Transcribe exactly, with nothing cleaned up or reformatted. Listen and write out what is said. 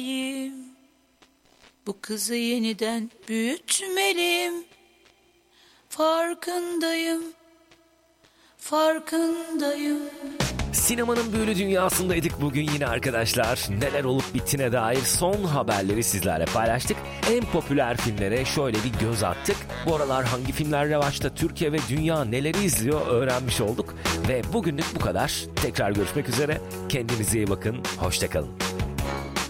Bu kızı yeniden büyütmeliyim. Farkındayım, farkındayım. Sinemanın büyülü dünyasındaydık bugün yine arkadaşlar. Neler olup bittiğine dair son haberleri sizlerle paylaştık. En popüler filmlere şöyle bir göz attık. Bu aralar hangi filmler revaçta, Türkiye ve dünya neleri izliyor öğrenmiş olduk. Ve bugünlük bu kadar. Tekrar görüşmek üzere. Kendinize iyi bakın. Hoşça kalın.